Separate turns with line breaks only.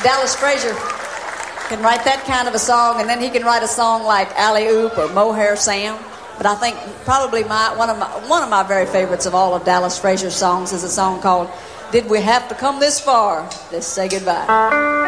Dallas Frazier can write that kind of a song, and then he can write a song like Alley Oop or Mohair Sam. But I think probably one of my very favorites of all of Dallas Frazier's songs is a song called "Did We Have to Come This Far to Say Goodbye?"